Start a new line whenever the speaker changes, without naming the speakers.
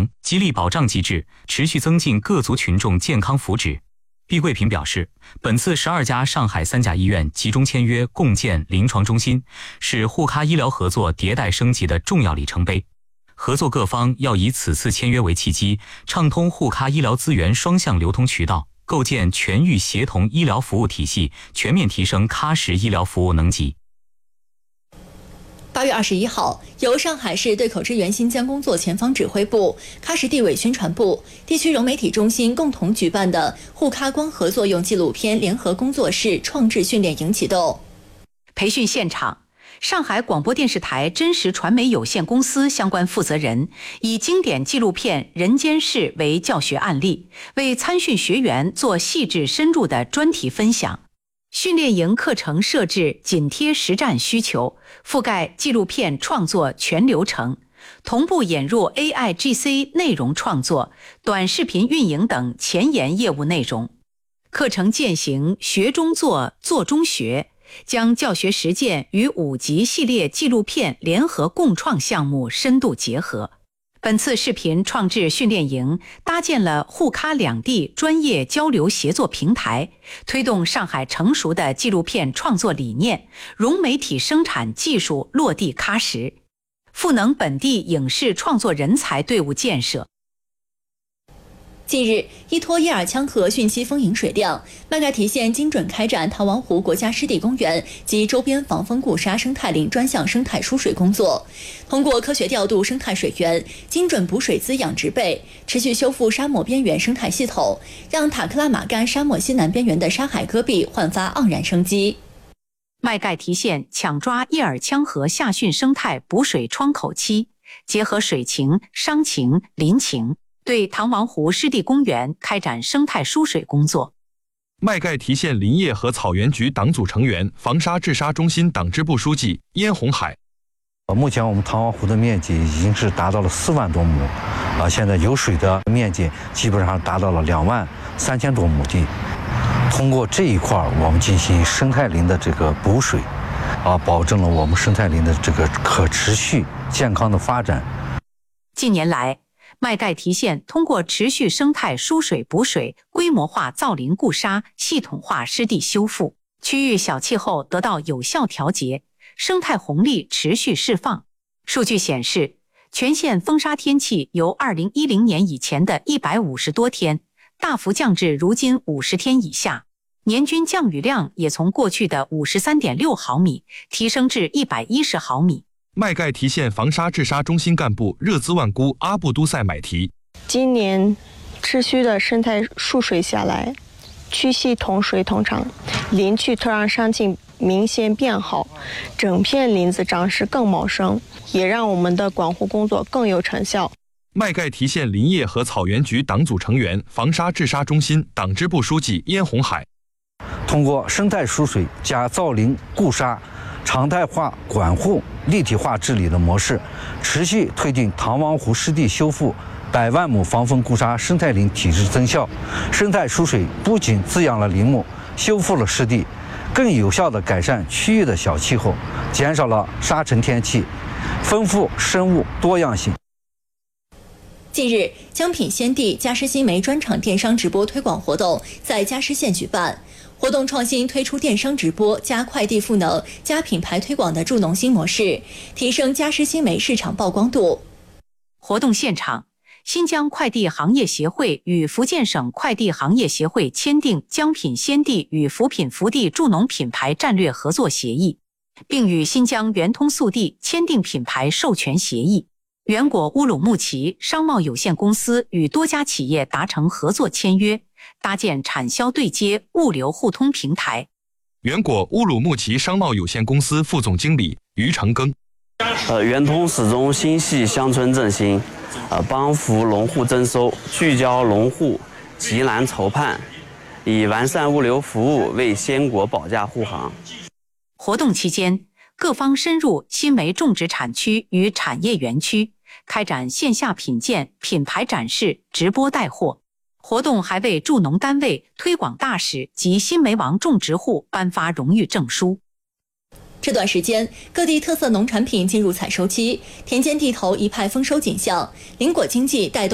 成激励保障机制，持续增进各族群众健康福祉。毕桂平表示，本次12家上海3甲医院集中签约共建临床中心，是沪咖医疗合作迭代升级的重要里程碑。合作各方要以此次签约为契机，畅通沪咖医疗资源双向流通渠道，构建全域协同医疗服务体系，全面提升喀什医疗服务能级。
8月21号，由上海市对口支援新疆工作前方指挥部、喀什地委宣传部、地区融媒体中心共同举办的沪喀光合作用纪录片联合工作室创制训练营启动。
培训现场，上海广播电视台真实传媒有限公司相关负责人以经典纪录片《人间世》为教学案例，为参训学员做细致深入的专题分享。训练营课程设置紧贴实战需求，覆盖纪录片创作全流程，同步引入 AIGC 内容创作、短视频运营等前沿业务内容。课程践行学中做，做中学，将教学实践与5级系列纪录片联合共创项目深度结合。本次视频创制训练营搭建了沪喀两地专业交流协作平台，推动上海成熟的纪录片创作理念、融媒体生产技术落地喀什，赋能本地影视创作人才队伍建设。
近日，依托叶尔羌河汛期丰盈水量，麦盖提县精准开展唐王湖国家湿地公园及周边防风固沙生态林专项生态疏水工作，通过科学调度生态水源，精准补水滋养植被，持续修复沙漠边缘生态系统，让塔克拉玛干沙漠西南边缘的沙海戈壁焕发盎然生机。
麦盖提县抢抓叶尔羌河下汛生态补水窗口期，结合水情、商情、林情，对唐王湖湿地公园开展生态疏水工作。
麦盖提县林业和草原局党组成员、防沙治沙中心党支部书记燕红海。
目前我们唐王湖的面积已经是达到了4万多亩，现在有水的面积基本上达到了2万3000多亩地。通过这一块，我们进行生态林的这个补水，保证了我们生态林的这个可持续健康的发展。
近年来，麦盖提县通过持续生态疏水补水、规模化造林固沙、系统化湿地修复，区域小气候得到有效调节，生态红利持续释放。数据显示，全县风沙天气由2010年以前的150多天，大幅降至如今50天以下，年均降雨量也从过去的53.6毫米提升至110毫米。
麦盖提县防沙治沙中心干部热孜万姑阿布都塞买提，
今年持续的生态疏水下来，区系同水同长，林区土壤生境明显变好，整片林子长势更茂盛，也让我们的管护工作更有成效。
麦盖提县林业和草原局党组成员、防沙治沙中心党支部书记燕红海，
通过生态疏水加造林固沙、常态化管护、立体化治理的模式，持续推进唐王湖湿地修复100万亩防风固沙生态林体质增效。生态疏水不仅滋养了林木，修复了湿地，更有效地改善区域的小气候，减少了沙尘天气，丰富生物多样性。
近日，江品鲜地嘉实新媒专场电商直播推广活动在嘉实县举办。活动创新推出电商直播加快递赋能加品牌推广的助农新模式，提升嘉实新媒市场曝光度。
活动现场，新疆快递行业协会与福建省快递行业协会签订江品鲜地与福品福地助农品牌战略合作协议，并与新疆圆通速递签订品牌授权协议。原果乌鲁木齐商贸有限公司与多家企业达成合作签约，搭建产销对接、物流互通平台。
原果乌鲁木齐商贸有限公司副总经理于成庚。
圆通始终心系乡村振兴，帮扶农户增收，聚焦农户急难愁盼，以完善物流服务为鲜果保价护航。
活动期间，各方深入新媒种植产区与产业园区，开展线下品鉴、品牌展示、直播带货。活动还为助农单位、推广大使及新媒王种植户颁发荣誉证书。
这段时间，各地特色农产品进入采收期，田间地头一派丰收景象，林果经济带动